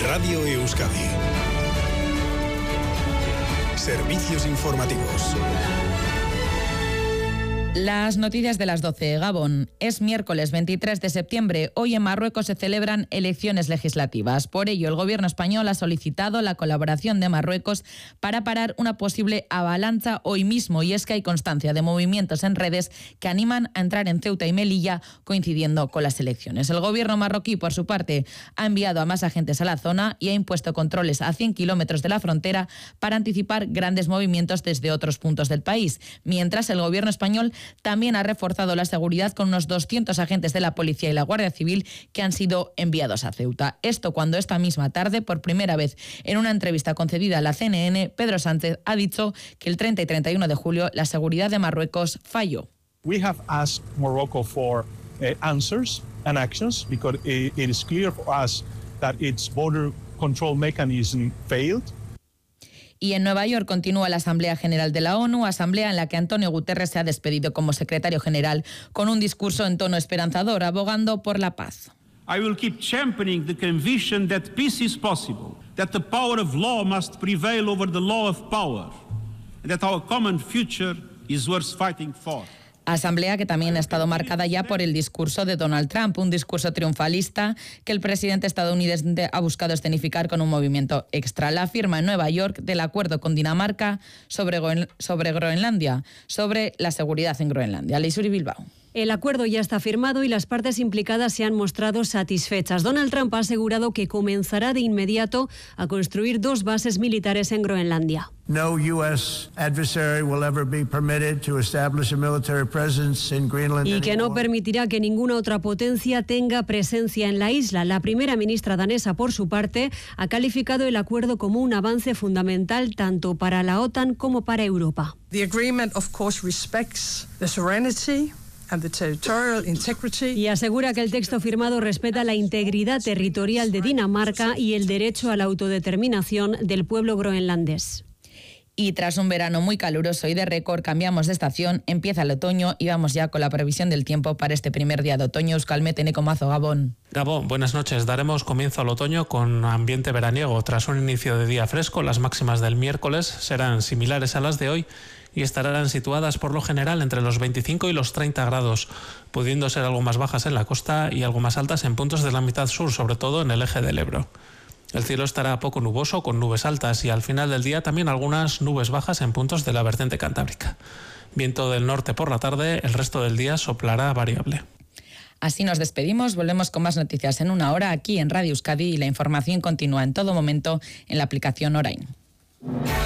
Radio Euskadi. Servicios informativos. Las noticias de las 12. Gabón. Es miércoles 23 de septiembre. Hoy en Marruecos se celebran elecciones legislativas. Por ello, el gobierno español ha solicitado la colaboración de Marruecos para parar una posible avalancha hoy mismo. Y es que hay constancia de movimientos en redes que animan a entrar en Ceuta y Melilla coincidiendo con las elecciones. El gobierno marroquí, por su parte, ha enviado a más agentes a la zona y ha impuesto controles a 100 kilómetros de la frontera para anticipar grandes movimientos desde otros puntos del país. Mientras, el gobierno español también ha reforzado la seguridad con unos 200 agentes de la Policía y la Guardia Civil que han sido enviados a Ceuta. Esto cuando esta misma tarde, por primera vez en una entrevista concedida a la CNN, Pedro Sánchez ha dicho que el 30 y 31 de julio la seguridad de Marruecos falló. We have asked Morocco for answers and actions because it is clear for us that its border control mechanism failed. Y en Nueva York continúa la Asamblea General de la ONU, asamblea en la que Antonio Guterres se ha despedido como secretario general con un discurso en tono esperanzador, abogando por la paz. I will keep championing the conviction that peace is possible, that the power of law must prevail over the law of power, and that our common future is worth fighting for. Asamblea que también ha estado marcada ya por el discurso de Donald Trump, un discurso triunfalista que el presidente estadounidense ha buscado escenificar con un movimiento extra. La firma en Nueva York del acuerdo con Dinamarca sobre Groenlandia, sobre la seguridad en Groenlandia. Leisuri Bilbao. El acuerdo ya está firmado y las partes implicadas se han mostrado satisfechas. Donald Trump ha asegurado que comenzará de inmediato a construir 2 bases militares en Groenlandia. No U.S. adversary will ever be permitted to establish a military presence in Greenland. Y que no permitirá que ninguna otra potencia tenga presencia en la isla. La primera ministra danesa, por su parte, ha calificado el acuerdo como un avance fundamental tanto para la OTAN como para Europa. The agreement, of course, respects the sovereignty and the territorial integrity. Y asegura que el texto firmado respeta la integridad territorial de Dinamarca y el derecho a la autodeterminación del pueblo groenlandés. Y tras un verano muy caluroso y de récord, cambiamos de estación, empieza el otoño y vamos ya con la previsión del tiempo para este primer día de otoño. Euskalmet, Eneko Mazo, Gabón. Gabón, buenas noches. Daremos comienzo al otoño con ambiente veraniego. Tras un inicio de día fresco, las máximas del miércoles serán similares a las de hoy y estarán situadas por lo general entre los 25 y los 30 grados, pudiendo ser algo más bajas en la costa y algo más altas en puntos de la mitad sur, sobre todo en el eje del Ebro. El cielo estará poco nuboso, con nubes altas y al final del día también algunas nubes bajas en puntos de la vertiente cantábrica. Viento del norte por la tarde, el resto del día soplará variable. Así nos despedimos, volvemos con más noticias en una hora aquí en Radio Euskadi y la información continúa en todo momento en la aplicación Orain.